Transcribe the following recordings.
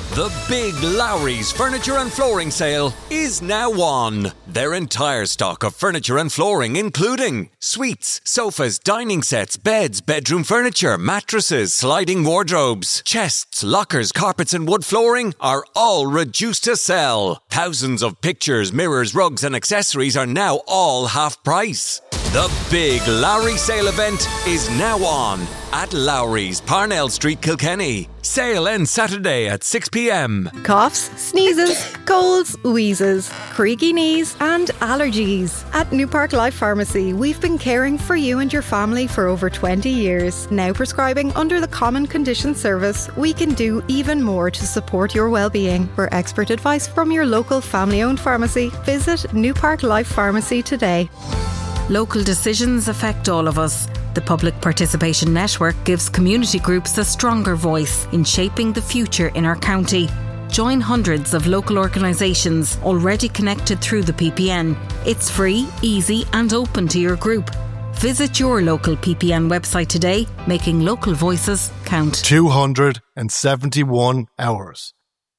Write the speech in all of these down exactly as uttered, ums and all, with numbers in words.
The big Lowry's Furniture and Flooring Sale is now on. Their entire stock of furniture and flooring, including suites, sofas, dining sets, beds, bedroom furniture, mattresses, sliding wardrobes, chests, lockers, carpets and wood flooring, are all reduced to sell. Thousands of pictures, mirrors, rugs and accessories are now all half price. The big Lowry sale event is now on at Lowry's, Parnell Street, Kilkenny. Sale ends Saturday at six p.m. Coughs, sneezes, colds, wheezes, creaky knees and allergies. At New Park Life Pharmacy, we've been caring for you and your family for over twenty years. Now prescribing under the Common Condition Service, we can do even more to support your well-being. For expert advice from your local family-owned pharmacy, visit New Park Life Pharmacy today. Local decisions affect all of us. The Public Participation Network gives community groups a stronger voice in shaping the future in our county. Join hundreds of local organisations already connected through the P P N. It's free, easy and open to your group. Visit your local P P N website today, making local voices count. two hundred seventy-one hours.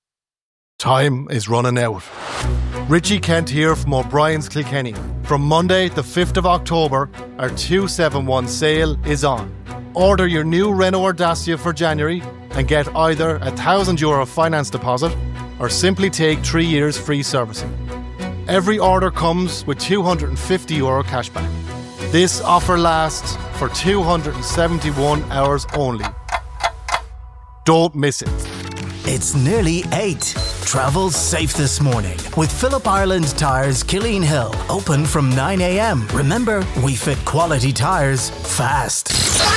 Time is running out. Richie Kent here from O'Brien's Kilkenny. From Monday the fifth of October, our two seventy-one sale is on. Order your new Renault Dacia for January and get either a one thousand euro finance deposit or simply take three years free servicing. Every order comes with two hundred fifty euro cashback. This offer lasts for two hundred seventy-one hours only. Don't miss it. It's nearly eight. Travel safe this morning with Phillip Ireland Tyres Killeen Hill. Open from nine a.m. Remember, we fit quality tyres fast.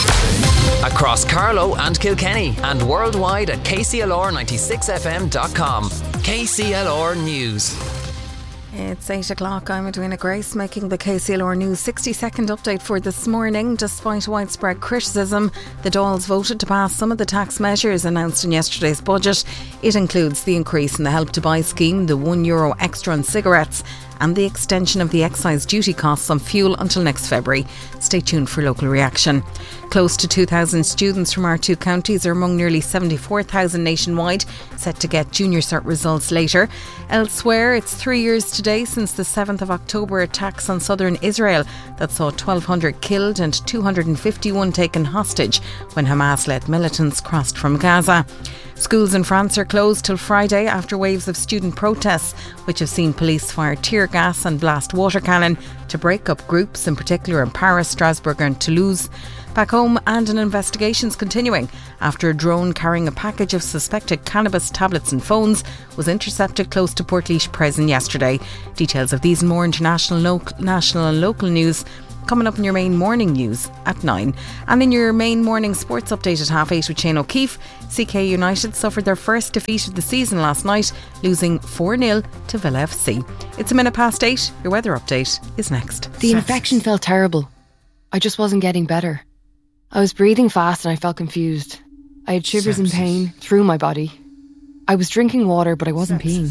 Across Carlow and Kilkenny and worldwide at k c l r ninety-six f m dot com. K C L R News. It's eight o'clock. I'm Edwina Grace making the K C L R News sixty second update for this morning. Despite widespread criticism, the Dáils voted to pass some of the tax measures announced in yesterday's budget. It includes the increase in the Help to Buy scheme, the one euro extra on cigarettes and the extension of the excise duty costs on fuel until next February. Stay tuned for local reaction. Close to two thousand students from our two counties are among nearly seventy-four thousand nationwide set to get junior cert results later. Elsewhere, it's three years today since the seventh of October attacks on southern Israel that saw twelve hundred killed and two hundred fifty-one taken hostage when Hamas-led militants crossed from Gaza. Schools in France are closed till Friday after waves of student protests, which have seen police fire tear gas and blast water cannon to break up groups, in particular in Paris, Strasbourg and Toulouse. Back home, and an investigation's continuing after a drone carrying a package of suspected cannabis tablets and phones was intercepted close to Portlaoise Prison yesterday. Details of these and more international, local, national and local news coming up in your main morning news at nine. And in your main morning sports update at half eight with Shane O'Keefe, C K United suffered their first defeat of the season last night, losing four nil to Villa F C. It's a minute past eight. Your weather update is next. The infection felt terrible. I just wasn't getting better. I was breathing fast and I felt confused. I had shivers and pain through my body. I was drinking water, but I wasn't peeing.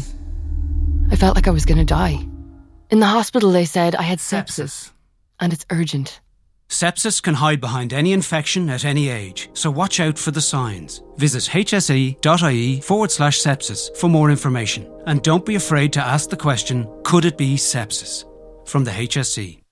I felt like I was going to die. In the hospital, they said I had sepsis, and it's urgent. Sepsis can hide behind any infection at any age, so watch out for the signs. Visit hse.ie forward slash sepsis for more information. And don't be afraid to ask the question, could it be sepsis? From the H S E.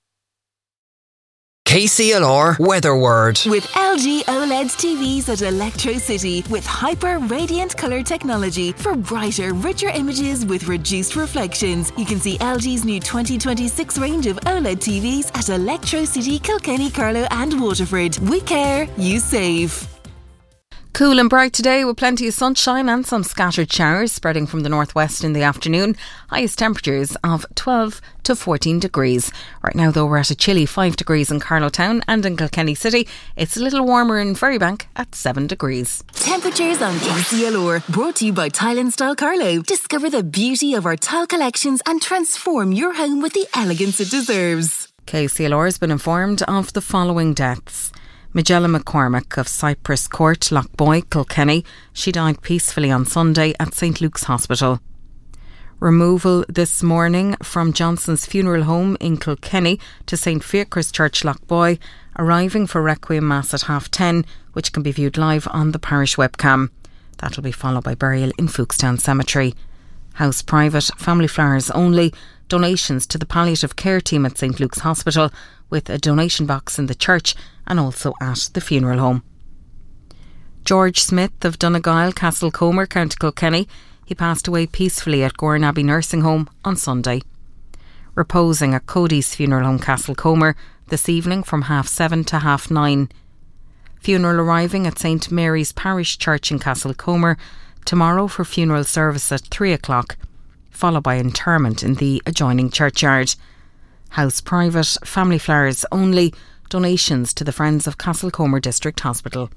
K C L R Weather Word. With L G OLED T Vs at Electro City with hyper radiant colour technology for brighter, richer images with reduced reflections. You can see L G's new twenty twenty-six range of OLED T Vs at Electro City, Kilkenny, Carlow and Waterford. We care, you save. Cool and bright today with plenty of sunshine and some scattered showers spreading from the northwest in the afternoon. Highest temperatures of twelve to fourteen degrees. Right now though, we're at a chilly five degrees in Carlow Town, and in Kilkenny City it's a little warmer in Ferrybank at seven degrees. Temperatures on K C L R, brought to you by Tile and Style Carlow. Discover the beauty of our tile collections and transform your home with the elegance it deserves. K C L R has been informed of the following deaths. Magella McCormick of Cypress Court, Lochboy, Kilkenny. She died peacefully on Sunday at Saint Luke's Hospital. Removal this morning from Johnson's Funeral Home in Kilkenny to Saint Fiacre's Church, Lochboy, arriving for Requiem Mass at half ten, which can be viewed live on the parish webcam. That will be followed by burial in Fookstown Cemetery. House private, family flowers only. Donations to the palliative care team at St Luke's Hospital, with a donation box in the church and also at the funeral home. George Smith of Donegal, Castlecomer, County Kilkenny, he passed away peacefully at Gorn Abbey Nursing Home on Sunday. Reposing at Cody's Funeral Home, Castlecomer, this evening from half seven to half nine. Funeral arriving at St Mary's Parish Church in Castlecomer tomorrow for funeral service at three o'clock, followed by interment in the adjoining churchyard. House private, family flowers only. Donations to the Friends of Castlecomer District Hospital.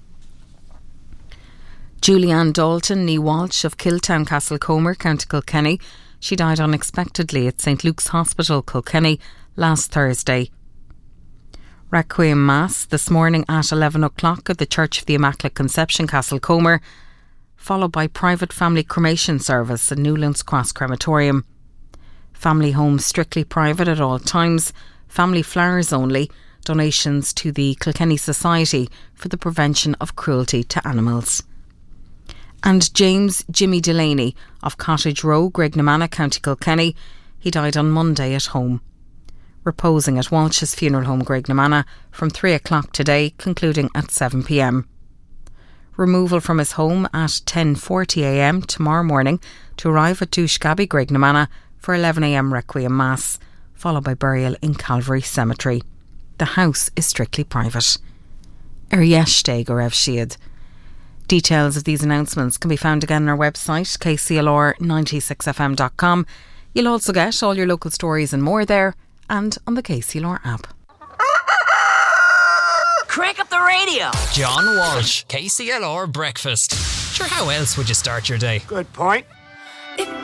Julianne Dalton, nee Walsh of Kiltown, Castlecomer, County Kilkenny. She died unexpectedly at St Luke's Hospital, Kilkenny, last Thursday. Requiem Mass this morning at eleven o'clock at the Church of the Immaculate Conception, Castlecomer, followed by private family cremation service at Newlands Cross Crematorium. Family homes strictly private at all times. Family flowers only. Donations to the Kilkenny Society for the Prevention of Cruelty to Animals. And James Jimmy Delaney of Cottage Row, Graignamanagh, County Kilkenny, he died on Monday at home. Reposing at Walsh's Funeral Home, Graignamanagh, from three o'clock today, concluding at seven p m. Removal from his home at ten forty a m tomorrow morning to arrive at Doushgaby, Graignamanagh for eleven a m Requiem Mass, followed by burial in Calvary Cemetery. The house is strictly private. Er yesterday go raibh siad. Details of these announcements can be found again on our website, k c l r ninety-six f m dot com. You'll also get all your local stories and more there, and on the K C L R app. Crank up the radio. John Walsh, K C L R Breakfast. Sure, how else would you start your day? Good point. If